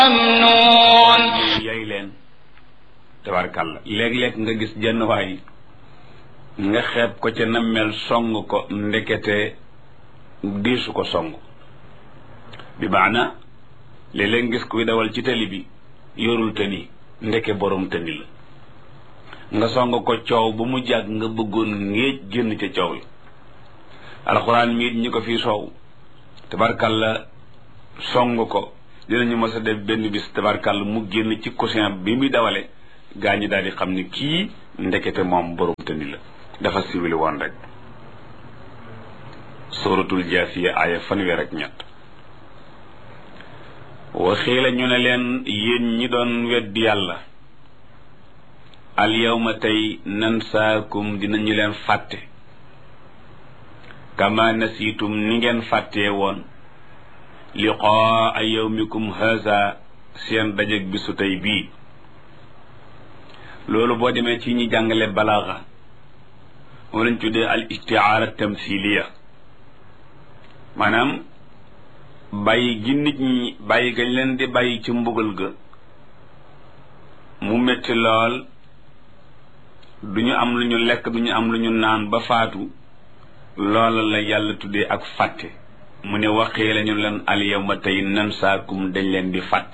ممنون yay leen tabarkàlla léeg-léeg nga gis jenn waay nga xeeb ko ca nammel song ko ndekete diisu ko song bi maana léeg-léeg ngis kuy dawal ci tali bi yorul tëni ndeke borom tëni la nga song ko coow ba mu jàgg nga bëggoon ngéej génn ca coow la alxuraan miit ñi ko fii soow tabarkàlla song ko dinañu mës a def benn bis tabarkàlla mu génn ci coussin bi muy dawale gaa ñi daal di xam ne kii ndekete moom borom tëni la dafa siwili woon rek suratul jaasiya aaya fanweer waxii la ñu ne leen yéen ñi doon weddi yàlla al yawma tey nansaakum dinañu leen fàtte kama nasiitum ni ngeen fàttee woon liqaa yawmikum haza seen dajeg bisu tey bii loolu boo demee ci ñi jàngale balaaxa moo lañ tuddee al istiaara tamthiliya maanaam bàyyi gi nit ñi bàyyi gañ leen di bàyyi ci mbugal ga mu metti lool duñu am lu ñu lekk duñu am lu ñu naan ba faatu loola la yàlla tuddee ak fàtte mu ne waxee lañu leen al yawma tey nansaakum dañ leen di fàtte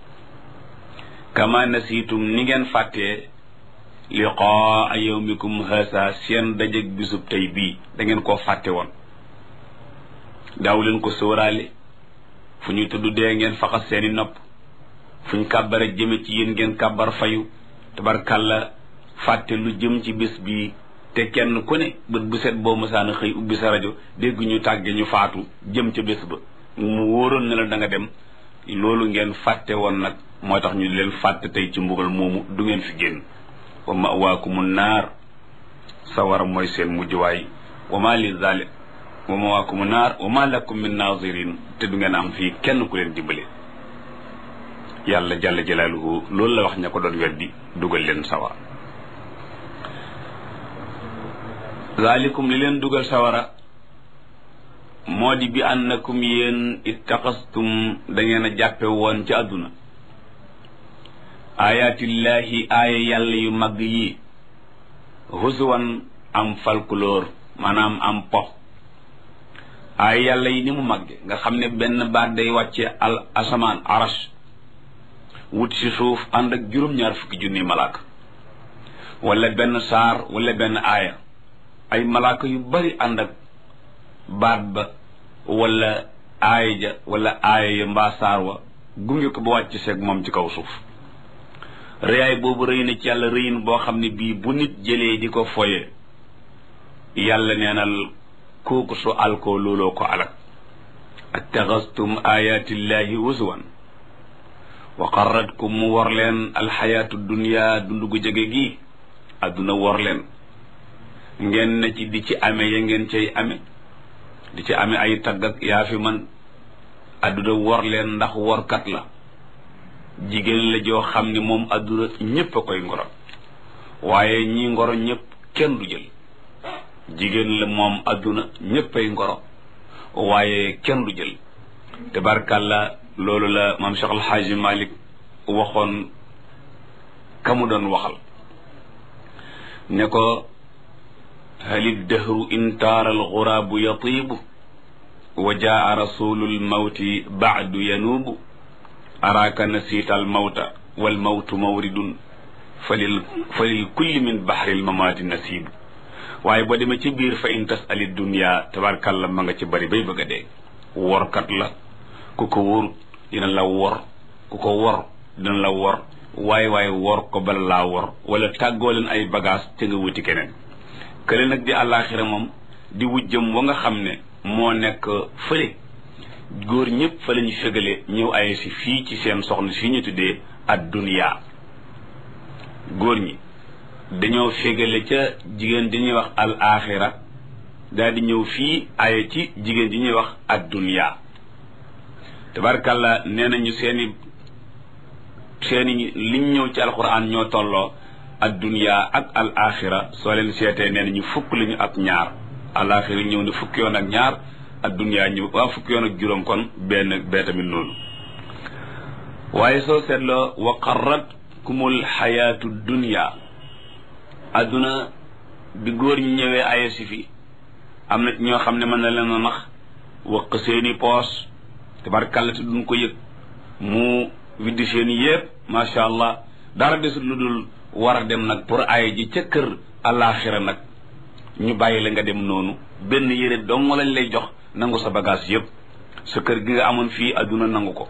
kama nasiitum ni ngeen fàttee liqaa yawmikum haasa seen dajeg bisub tey bii da ngeen koo fàtte woon daaw leen ko sóoraale fu ñuy tudd dee ngeen faxas seeni nopp fu ñu kàbbare jëme ci yéen ngeen kàbbar fayu tabarkàlla fàtte lu jëm ci bis bii te kenn ku ne bët bu set boo mësaana xëy ubbi sa rajo dégg ñu tàgge ñu faatu jëm ca bés ba mu wóoroon ne la da nga dem loolu ngeen fàtte woon nag moo tax ñu leen fàtte tey ci mbugal moomu du ngeen fi génn wa mawaakumu naar sawara mooy seen mujjuwaay wa ma li zalim wa mawaakumu naar wa ma lakum min nazirin te du ngeen am fii kenn ku leen dimbale yàlla jalla jalaaluhu loolu la wax ña ko doon weddi dugal leen sawara zalikum li leen dugal sawara moo di bi annakum yéen ittaqastum da ngeen a jàppe woon ci àdduna ayatillahi aaya yàlla yu mag yi husuwan am folklore maanaam am po aaya yàlla yi ni mu magge nga xam ne benn baat day wàcce al asamaan arash wut si suuf ànd ak juróom-ñaar fukki junni malaaka wala benn saar wala benn aaya ay malaaka yu bari ànd ak baat ba wala aaya ja wala aaya ya mbaa saar wa gunge ko ba wàcc seeg moom ci kaw suuf rëyaay boobu rëy na ci yàlla rëyin boo xam ne bii bu nit jëlee di ko foye yàlla neenal kooku su alkoo looloo ko alak attaxastum ayatillahi huzuwan wa qarratkum mu wor leen alxayaatu dunya dund gu jege gi adduna wor leen ngeen na ci di ci ame ya ngeen cay ame di ci ame ay tagg ak yaa fi man adduna wor leen ndax workat la jigéen la joo xam ne moom adduna ñépp a koy ngoro waaye ñi ngoro ñépp kenn du jël jigéen la moom adduna ñépp ay ngoro waaye kenn du jël tabarkàlla loolu la maam Cheikh Alxaaji Malik waxoon ka mu doon waxal ne ko halid dahru in taara alxuraabu yatiibu wa jaa rasulul mawti baadu yanuubu araaka nasiita almawta walmawtu mawridun falil kulli min bahril mamaati nasiibu waaye boo demee ci biir fa in tasali dunya tabarkàlla ma nga ci bari bay bëgg a dee workat la ku ko wóor dina la wor ku ko wor dina la wor waaye wor ko bala laa wor wala tàggoo leen ay bagage te nga wuti keneen kële nag di àllaaxira moom di wujjëm wa nga xam ne moo nekk fële góor ñëpp fa la ñu fegale ñëw ay si fii ci seen soxna si ñu tuddee ad dunya góor ñi dañoo fegale ca jigéen di ñuy wax al axira daal di ñëw fii ay ci jigéen di ñuy wax ad dunya tabarkàlla nee nañu seeni liñ ñëw ci alquran ñoo tolloo ad dunya ak al axira soo leen seetee nee nañu fukk la ñu ak ñaar al axira ñëw ne fukki yoon ak ñaar ad dunya ñëw fukki yoon ak juróom kon benn bee tamit noonu waaye soo seetloo wa qarratkumul xayaatu dunya adduna bi góor ñi ñëwee aye si fi am na ñoo xam ne mën na leen a nax waq seeni poos tabarkàlla te duñ ko yëg mu widdi seeni yépp macha allah dara desul lu dul war a dem nag pour aye ji ca kër àllaaxira nag ñu bàyyi la nga dem noonu benn yére dong lañ lay jox nangu sa bagage yépp sa kër gi nga amoon fii adduna nangu ko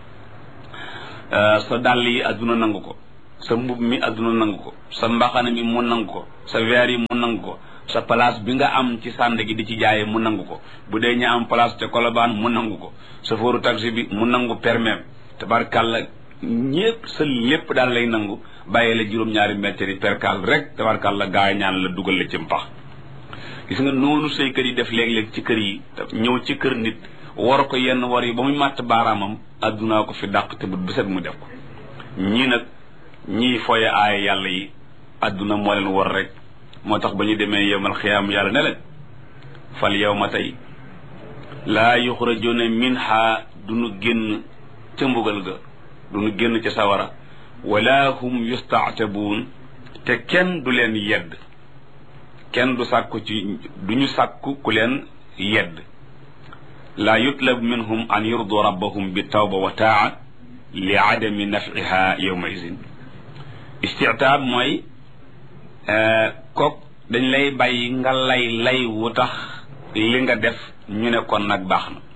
sa dàll yi adduna nangu ko sa mbub mi adduna nangu ko sa mbaxana mi mu nangu ko sa verre yi mu nangu ko sa place bi nga am ci sànd gi di ci jaayee mu nangu ko bu dee ña am place te Colobane mu nangu ko sa fóoru taxi bi mu nangu permis tabarkàlla ñépp sa lépp daal lay nangu bàyyee la juróom-ñaari mètres yi perkal rek tabarkàlla gaay ñaan la dugal la ci mpax gis nga noonu say kër yi def léeg-léeg ci kër yi ñëw ci kër nit war ko yenn war yi ba muy màtt baaraamam addunaa ko fi dàq te bu set mu def ko ñii nag ñii foye aaya yàlla yi adduna moo leen war rek moo tax ba ñu demee yowmal xiyaam yàlla ne leen fal yawma tey laa yuxrajuna minha duñu génn ca mbugal ga duñu génn ca sawara wala hum yustaatabuun te kenn du leen yedd kenn du sàkku ci duñu sàkku ku leen yedd laa yutlab minhum an yurdu rabbahum bi tawba wa taa li adami nafiha yawma izin istitaab mooy kook dañ lay bàyyi nga lay wu tax li nga def ñu ne kon nag baax na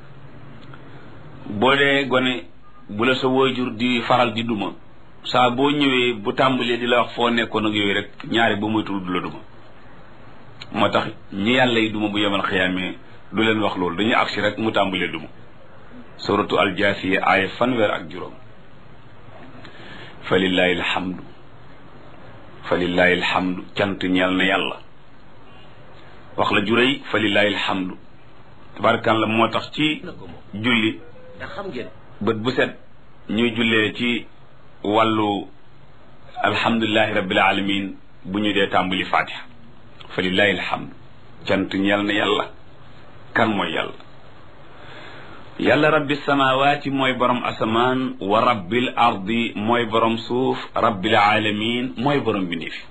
boo dee gone bu la sa waajur di faral di duma saa boo ñëwee bu tàmbalee di la wax foo nekkoon ak yooyu rek ñaari ba moytul du la duma moo tax ñi yàlla yi duma bu yemal xiyaamee du leen wax loolu dañuy agsi rek mu tàmbalee duma suratu aljaasiya aaya 5 fa lillahi alhamdu cant ñeel na yàlla wax la juréy fa lillahi alhamdu tabaarakallah moo tax ci julli bët bu set ñuy jullee ci wàllu alhamdulillahi rabbil alamin bu ñu dee tàmbali fatiha fa lillahi alhamdu cant ñeel na yàlla kan mooy yàlla rabbi samawaati mooy borom asamaan wa rabbil ardi mooy borom suuf rabbil alamin mooy borom bi fi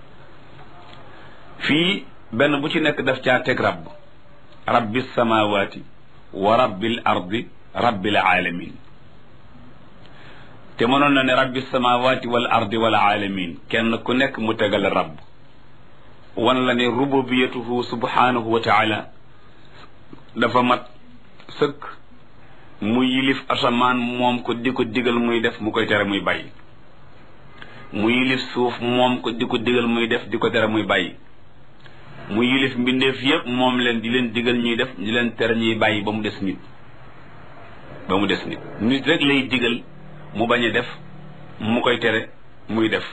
fii benn bu ci nekk daf caa teg rabbi samawaati wa rabbil ardi rabbil alamin te mënoon na ne rabbi samawaati wal ardi wal alamin kenn ku nekk mu tegal rabb wan la ne rububiyatuhu subhanahu wa taala dafa mat sëkk mu yilif asamaan moom ko di ko digal muy def mu koy tere muy bàyyi mu yilif suuf moom ko di ko digal muy def di ko tere muy bàyyi mu yilif mbindeef yépp moom leen di leen digal ñuy def di leen tere ñuy bàyyi ba mu des nit nit rek lay digal mu bañ a def mu koy tere muy def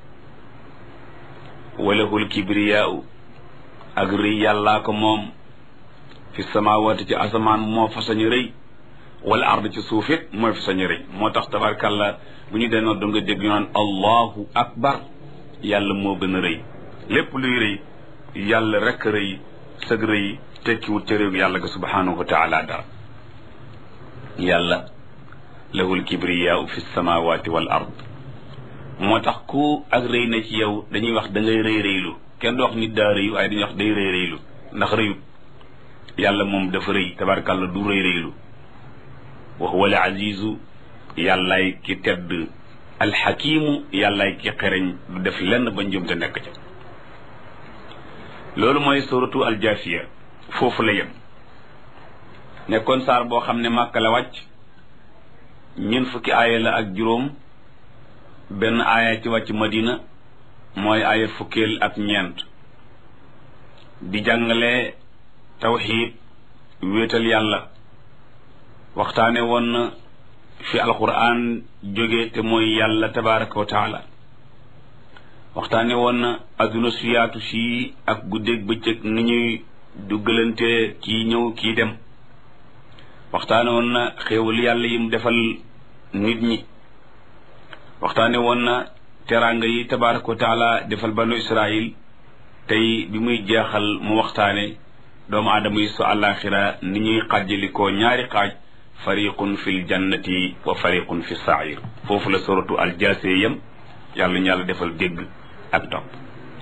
walahul kibriyaau ak rëy yàllaa ko moom fi samawati ci asamaan moo fa sañu rëy wala ard ci suuf it mooy fa sañu rëy moo tax tabarkàlla bu ñu dee noonu da nga dégg ñu naan allahu akbar yàlla moo gën a rëy lépp luy rëy yàlla rek rëy sëg rëy tekkiwut ca réew yàlla ga subhanahu wa taala dara yàlla lahul kibriyaau fi samawati wal ard moo tax ku ak rëy na ci yow dañuy wax da ngay rëy rëylu kenn du wax nit daa rëy waaye dañuy wax day rëy rëylu ndax rëyut yàlla moom dafa rëy tabarkàlla du rëy rëylu wa huwa al azizu yàllaay ki tedd alxakimu yàllaay ki xereñ du def lenn ba njumte nekk ca loolu mooy suratu aljaasiya foofu la yem nekkoon saar boo xam ne màkka la wàcc ñeent fukki aaya la ak juróom benn aaya ci wàcc madina mooy aaya fukkeel ak ñeent di jàngale tawxiid wéetal yàlla waxtaane woon na fi alquran jóge te mooy yàlla tabaraka wa taala waxtaane woon na adduna su yaatu si ak guddeeg bëccëg ni ñuy duggalante kii ñëw kii dem waxtaane woon na xéewal yàlla yim defal nit ñi waxtaane woon na teraanga yi tabaraka wa taala defal banu israil tey bi muy jeexal mu waxtaane doomu aadama yi su àllaaxira ni ñuy xàjjalikoo ñaari xaaj fariqun fil jannati wa fariqun fi sair. foofu la suratu aljaasiya yam. yàlla ñu yàlla defal dégg ak topp.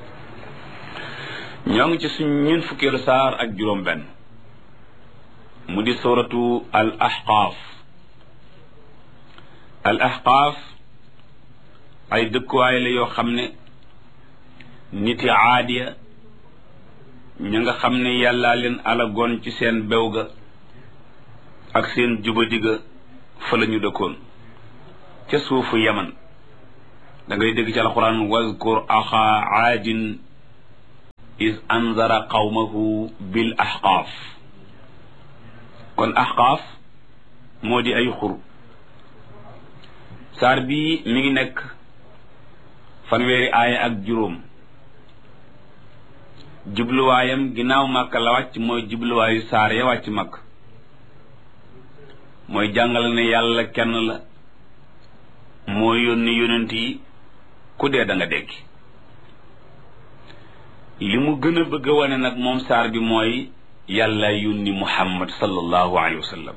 ñoo ngi ci suñ ñeent fukkeelu saar ak juróom benn mu di suratu al ahqaaf. al ahqaaf ay dëkkuwaay la yoo xam ne niti aadiya ña nga xam ne yàllaa leen alagoon ci seen bew ga ak seen jubadiga fa la ñu dëkkoon ca suufu yaman. da ngay dégg ci alquran wazkur axa aadin is anzara qawmahu bil ahqaaf. kon ahqaaf moo di ay xur. saar bii mi ngi nekk fanweeri aaya ak juróom. jubluwaayam ginnaaw Màkka la wàcc mooy jubluwaayu saar ya wàcc Màkka. mooy jàngale ne yàlla kenn la. moo yónni yonent yi ku dee da nga dégg. li mu gën a bëgg a wane nag moom saar bi mooy yàlla yónni Muhammad sallallahu alayhi wa sallam.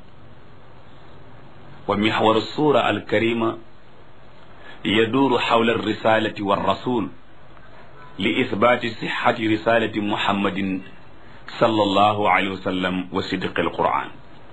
wa mixwaru suura alkarima yaduuru xawla alrisalati walrasul li ithbaati sixati risalati muhammadin sallallahu alayhi wa sallam wa sidqi alquran.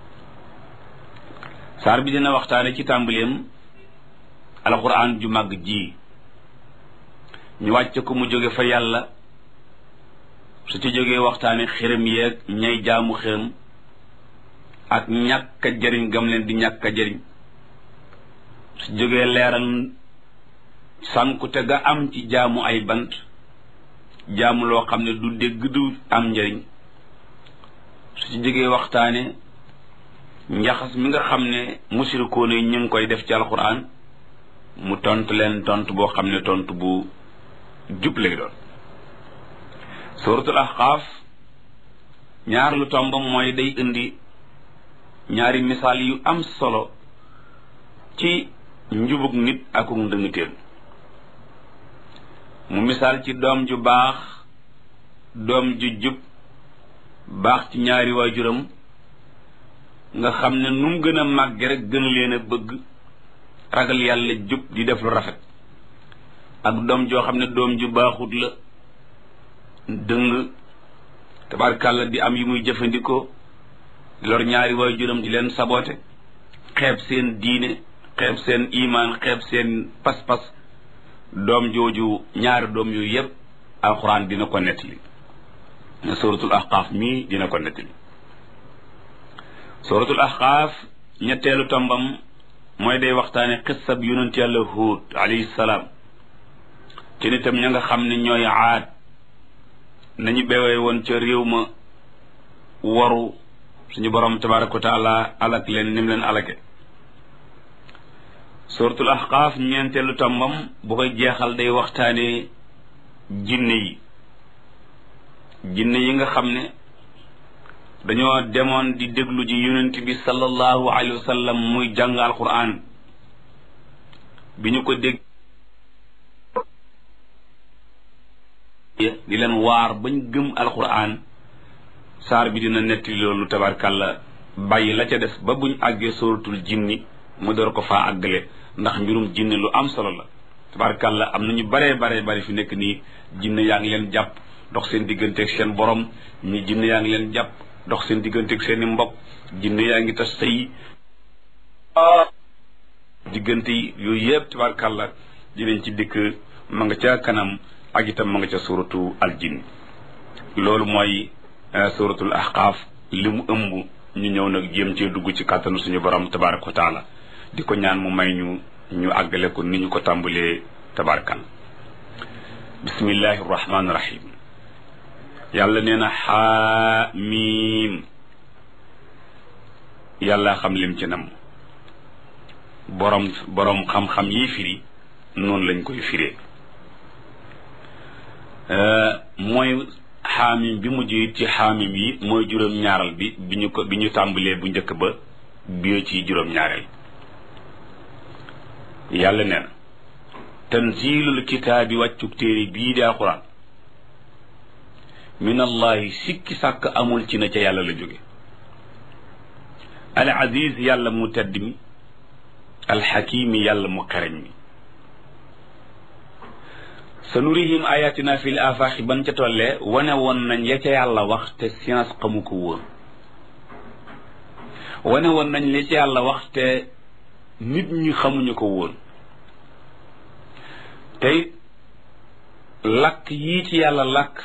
saar bi dina waxtaane ci tàmbaleem alquran ju màgg ji ñu wàcc ko mu jóge fa yàlla. su ci jógee waxtaane xërëm yeeg ñay jaamu xërëm ak ñàkk a jëriñ gam leen di ñàkk a jëriñ. su jógee leeral sànkute ga am ci jaamu ay bant, jaamu loo xam ne du dégg du am njëriñ. su ci jógee waxtaane njaxas mi nga xam ne musirikoon yi ñu ngi koy def ci alxuraan, mu tontu leen tontu boo xam ne tontu bu jub lay doon. suratul ahqaaf ñaar lu tombam mooy day indi ñaari misaal yu am solo ci njubug nit akuk ndëngteen. mu misaal ci doom ju baax, doom ju jub baax ci ñaari waajuram nga xam ne nu mu gën a màgge rek gën leen a bëgg, ragal yàlla, jub di def lu rafet. ak doom joo xam ne doom ju baaxut la, dëng tabarkàlla, di am yu muy jëfandikoo, di lor ñaari waajuram, di leen saboote, xeeb seen diine, xeeb seen imaan, xeeb seen pas-pas. doom jooju, ñaari doom yooyu yépp alxuraan dina ko nettali. suratul ahqaaf mii dina ko nettali. suratul ahqaaf ñetteelu tombam mooy day waxtaane xissab yonent yàlla Huud alayhi salaam ci nitam ña nga xam ne ñooy Aad, nañu bewee woon ca réew ma waru suñu borom tabaraka wa taala alak leen nim leen alake. suratul ahqaaf ñeenteelu tombam bu koy jeexal day waxtaane jinne yi nga xam ne dañoo demoon di déglu ji yonent bi sallallahu alayhi wa sallam muy jàng alquran. bi ñu ko dégg di leen waar bañ gëm alquran. saar bi dina netti loolu tabarkàlla, bàyyi la ca des ba buñ àggee suratul jinni mu door ko faa àggale, ndax mbirum jinne lu am solo la tabarkàlla. am na ñu bare fi nekk nii jinne yaa ngi leen jàpp dox seen digganteeg seen borom, ñi jinne yaa ngi leen jàpp dox seen digganteeg seen i mbokk, jinne yaa ngi tas sëy diggante yi. yooyu yëpp tabarkàlla dinañ ci dikk, ma nga ca kanam, ak itam ma nga ca suratu aljinn. loolu mooy suratul ahqaaf li mu ëmb. ñu ñëw nag jéem cee dugg ci kàttanu suñu borom tabaraka wa taala, di ko ñaan mu may ñu àggale ko ni ñu ko tàmbalee tabarakal. bismillahi rahmaani rahim. yàlla nee na xaamiim. yàlla xam lim ci nam. borom xam-xam yi firi noonu lañ koy firee. mooy xaamim bi mujj ci xaamim yi mooy juróom-ñaaral bi bi ñu tàmbalee bu njëkk ba bi ci juróom-ñaareel. yàlla nee na tanzilul kitaabi wàccuk téere bii di alquran min allahi sikki sàkk amul ci na ca yàlla la jóge. al aziz yàlla mu tedd mi al xakimi yàlla mu xereñ mi sa nurihim ayatina fil afaaxi ban ca tollee wane woon nañ ya ca yàlla wax te science xamu ko woon wane woon nañ li ca yàlla wax te nit ñi xamuñu ko woon tey lakk yii ci yàlla lakk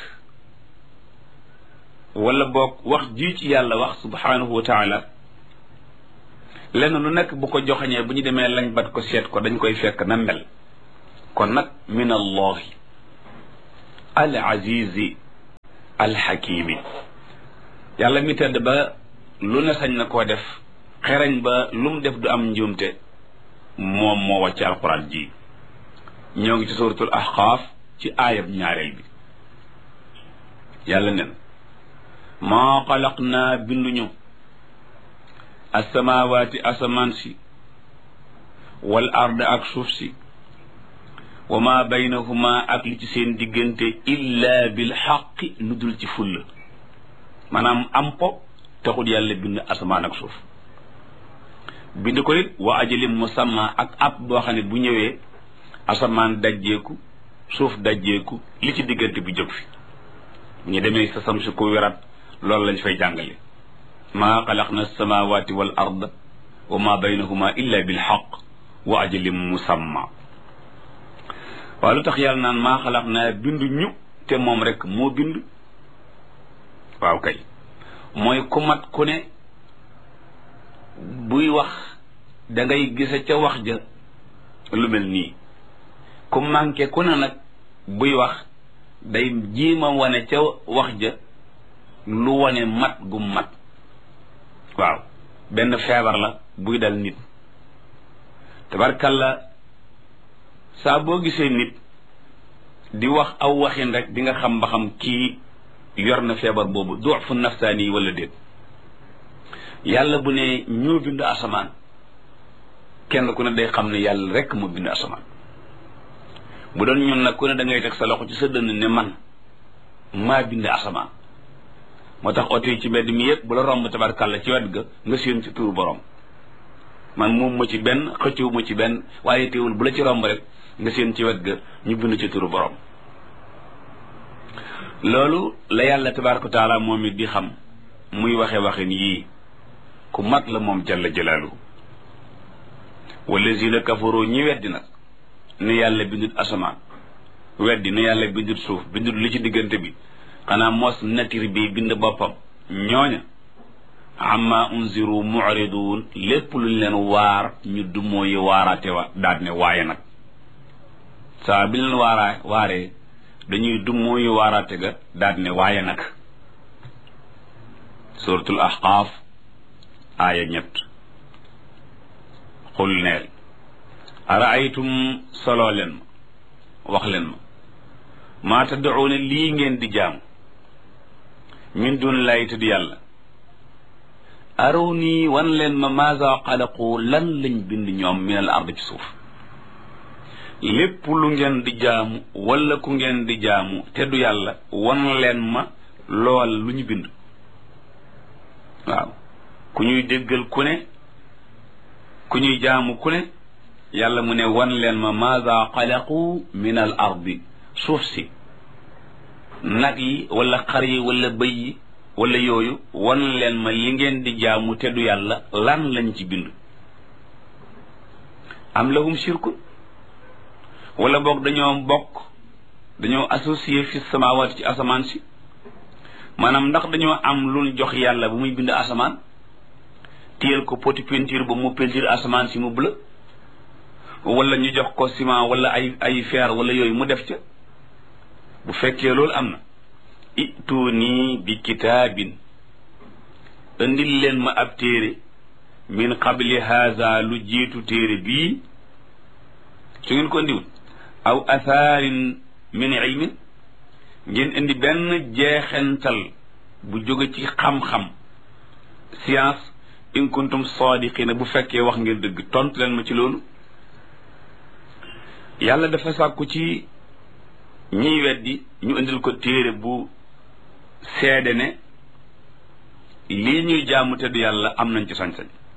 wala boog wax jii ci yàlla wax subhanahu wa taala lenn lu nekk bu ko joxañee bu ñu demee lañ bat ko seet ko dañ koy fekk na mel kon nag min allahi al azizi al xakimi yàlla mi tedd ba lu ne sañ na koo def xereñ ba lu mu def du am njuumte moom moo wàcc alquran ji ñoo ngi ci suratul ahqaaf ci aayab ñaareel bi yàlla nen maa xalaq naa binduñu asamawaati asamaan si wal ard ak suuf si wa ma baynahuma ak li ci seen diggante illa bil xaqi lu dul ci fulla maanaam am po taxul yàlla bind asamaan ak suuf bind ko it wa ajalim musamma ak ab boo xam ne bu ñëwee asamaan dajjeeku suuf dajjeeku li ci diggante bi jóg fi ñu demee sa sam si ko werat loolu lañ fay jàngale maa xalaqna samawati wal ard wa ma baynahuma illa bil xaq wa ajalim musamma waaw lu tax yàlla naan maa xalaq naa bindu ñu te moom rek moo bind waaw kay mooy ku mat ku ne buy wax da ngay gise ca wax ja lu mel nii ku manqué ku ne nag buy wax day jiima wane ca wax ja lu wane mat gu mat waaw benn feebar la buy dal nit tabarkalla saa boo gisee nit di wax aw waxin rek di nga xam ba xam kii yor na feebar boobu du'fu nafsaani wala déet yàlla bu ne ñoo bind asamaan kenn ku ne day xam ne yàlla rek moo bind asamaan bu doon ñun nag ku ne da ngay teg sa loxo ci sa dënn ne man maa bind asamaan moo tax oto yi ci mbedd mi yëpp bu la romb tabarkalla ci wet ga nga séen ci turu borom man moom ma ci benn xëccu ma ci benn waaye teewul bu la ci romb rek nga seen ci wet ga ñu bind ci turu borom loolu la yàlla tabaraka taala moom it di xam muy waxin yii ku mat la moom jalla jalaaluhu wallazina kafaru ñi weddi nag ne yàlla bindut asamaan weddi ne yàlla bindut suuf bindut li ci diggante bi xanaa mos nature bi bind boppam ñooña amma unziru mu'ridun lépp luñ leen waar ñu dumoo yi waaraate wa daal ne waaye nag saa bi leen waaree dañuy dumoo yi waaraate ga daal ne waaye nag suratul ahqaaf aaya 3 xul neel araaytum soloo leen ma wax leen ma maa tad'uuna lii ngeen di jaam min dun lay tudd yàlla araw nii wan leen ma maaza xalaqu lan lañ bind ñoom min al ard ci suuf lépp lu ngeen di jaamu wala ku ngeen di jaamu te du yàlla wan leen ma lool lu ñu bind waaw ku ñuy déggal ku ne ku ñuy jaamu ku ne yàlla mu ne wan leen ma maaza xalaqu min al ardi suuf si nag yi wala xar yi wala bëy yi wala yooyu wan leen ma li ngeen di jaamu te du yàlla lan lañ ci bind am lahum shirkun wala boog dañoo associé fi samawati ci asamaan si maanaam ndax dañoo am lu jox yàlla bu muy bind asamaan téyel ko poti peinture ba mu peinture asamaan si mu bleu wala ñu jox ko ciment wala ay fer wala yooyu mu def ca bu fekkee loolu am na ituni bi kitaabin indil leen ma ab téere min qabli haza lu jiitu téere bii su ngeen ko indiwul aw athaarin min ilmin ngeen indi benn jeexental bu jóge ci xam-xam science in kuntum sadiqina bu fekkee wax ngeen dëgg tontu leen ma ci loolu yàlla dafa sàkku ci ñiy weddi ñu indil ko téere bu seede ne lii ñuy jaamu te du yàlla am nañ ci sañ-sañ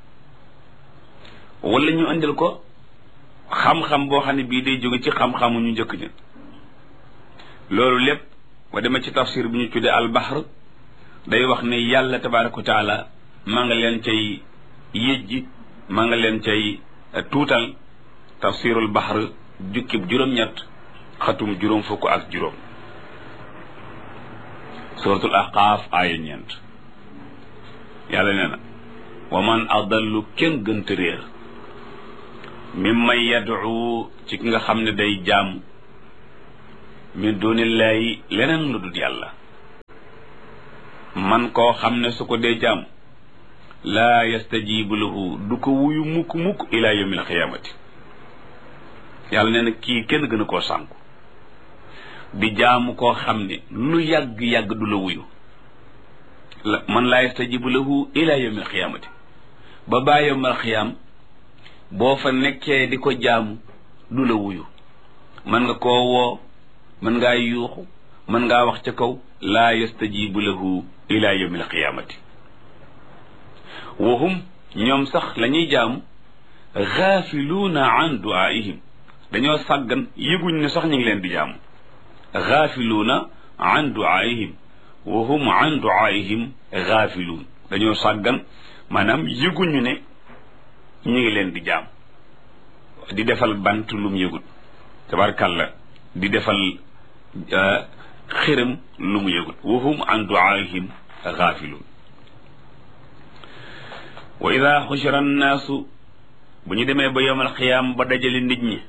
wala ñu indil ko xam-xam boo xam ne bii day jóge ci xam-xamu ñu njëkk ña loolu lépp ba dema ci tafsir bi ñu tuddee albahr day wax ne yàlla tabaraka wa taala maa nga leen cay yëjji maa nga leen cay tuutal tafsirul bahr jukkib juróom-ñett xatum juróom fukk ak juróom suratul ahqaaf aaya 9 yàlla nee na wa man adallu kenn gënta réer mimman yad'u ci ki nga xam ne day jaamu min dunillahi leneen lu dul yàlla man koo xam ne su ko dee jaam laa yastajibu lahu du ko wuyu mukk ila yawmil xiyaamati yàlla nee na kii kenn gën a koo sànku di jaamu koo xam ne lu yàgg-yàgg du la wuyu man laa yastajibu lahu ila yawmil xiyaamati ba baa yawmal xiyaam boo fa nekkee di ko jaamu du la wuyu mën nga koo woo mën ngaa yuuxu mën ngaa wax ca kaw laa yastajibu lahu ila yawmil qiyaamati wahum ñoom sax la ñuy jaamu gaafiluuna an duaihim dañoo sàggan yëguñ ne sax ñu ngi leen di jaamu gaafiluuna an duaihim wahum an duaihim gaafiluun dañoo sàggan maanaam yëguñu ne ñu ngi leen di jaam di defal bant lum yëgut tabarkàlla di defal xiram lu mu yëgut wahum an duaihim gaafiluun wa ida xushira annaasu bu ñu demee ba yowmal xiyaam ba dajale nit ñi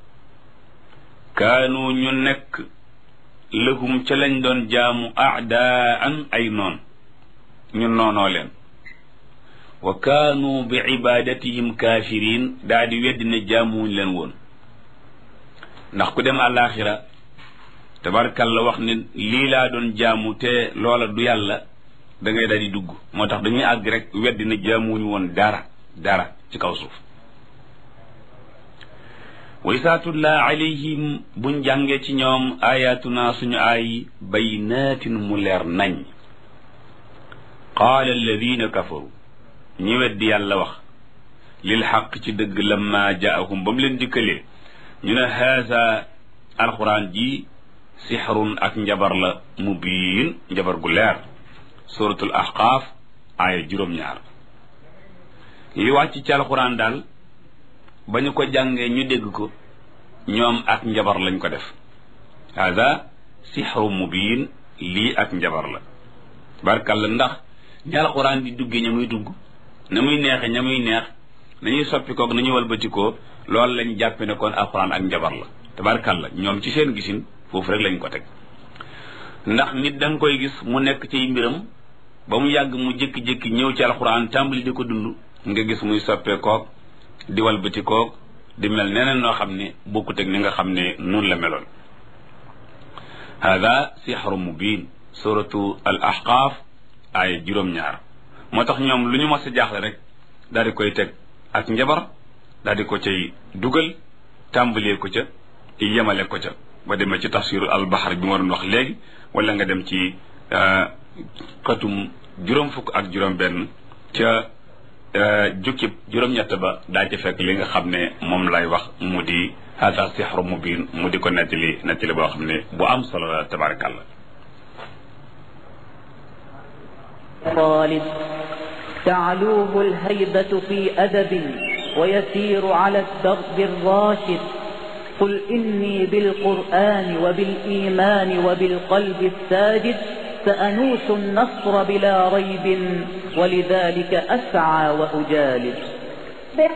kaanu ñu nekk lahum ca lañ doon jaamu aadaan ay noon ñu noonoo leen wa kaanu bi ibadatihim kaafiriin daa di weddi ne jaamuwuñ leen woon ndax ku dem àllaaxira tabarkalla wax ne lii laa doon jaamu te loola du yàlla da ngay daal di dugg moo tax dañuy àgg rek weddi ne jaamuwuñu woon dara ci kaw suuf wa isaa tutlaa alayhim buñ jàngee ci ñoom ayatuna suñu ay baynaatin mu leer nañ qaala alladina kafaru ñi weddi yàlla wax lil xaq ci dëgg lamma jaahum ba mu leen dikkalee ñu ne haasa alquran ji sixrun ak njabar la mubiin njabar gu leer suratul ahqaaf aaya 8 li wàcc ci alquran daal ba ñu ko jàngee ñu dégg ko ñoom ak njabar lañ ko def haasa sixru mubiin lii ak njabar la barkalla ndax ñi alquran di duggee ña muy dugg na muy neexe ña muy neex nañuy soppi koog nañuy walbatikoo loolu lañ jàppe ne kon alquran ak njabar la tabarkalla ñoom ci seen gisin foofu rek lañ ko teg ndax nit da nga koy gis mu nekk ci mbiram ba mu yàgg mu jékki-jékki ñëw ci alquran tàmbali di ko dund nga gis muy soppee koog di walbatikoog di mel neneen noo xam ne bokkut ak ni nga xam ne noonu la meloon hada sixru mubin suratu al ahqaaf ay 8 moo tax ñoom lu ñu mos a jaaxle rek daal di koy teg ak njabar daal di ko cay dugal tàmbalee ko ca yemale ko ca ba demee ci tafsiru albaxar bi ma doon wax léegi wala nga dem ci xatum 50 ca jukkib 8 ba daa ci fekk li nga xam ne moom lay wax mu di hada sixru mubin mu di ko nettali boo xam ne bu am solo la tabarakallah طالب تعلوه الهيبة في أدب ويسير على الدرب الراشد قل إني بالقرآن وبالإيمان وبالقلب الساجد سأنوس النصر بلا ريب ولذلك أسعى وأجالد